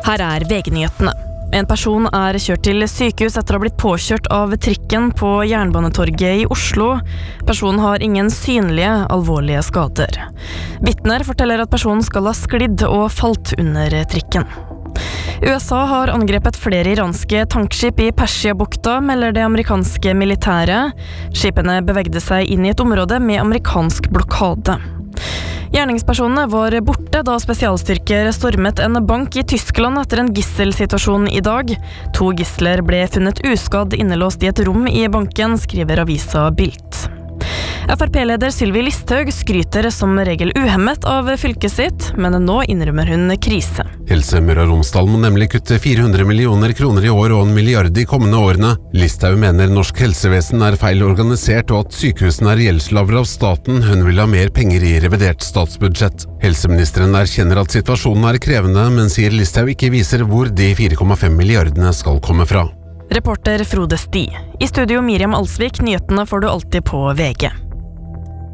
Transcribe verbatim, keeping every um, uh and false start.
Her er V G-nyhetene. En person er kjørt til sykehus etter å ha blitt påkjørt av trikken på Jernbanetorget i Oslo. Personen har ingen synlige, alvorlige skader. Vitner forteller at personen skal ha sklidd og falt under trikken. U S A har angrepet flere iranske tankskip i Persiabukta, melder det amerikanske militæret. Skipene bevegde seg inn i et område med amerikansk blokade. Gjerningspersonene var borte da spesialstyrker stormet en bank i Tyskland etter en gisselsituasjon i dag. To gisler ble funnet uskadd innelåst i et rom i banken, skriver avisa Bild. F R P-leder Sylvi Listhaug skryter som regel uhemmet av fylket sitt, men nå innrømmer hun krise. Helse Møre og Romsdal må nemlig kutte fire hundre millioner kroner i år og en milliard i kommende årene. Listhaug mener norsk helsevesen er feil organisert og at sykehusene er gjeldslavere av staten. Hun vil ha mer penger i revidert statsbudsjett. Helseministeren erkjenner at situasjonen er krevende, men sier Listhaug ikke viser hvor de fire komma fem milliardene skal komme fra. Reporter Frode Sti. I studio Miriam Alsvik, nyhetene får du alltid på V G.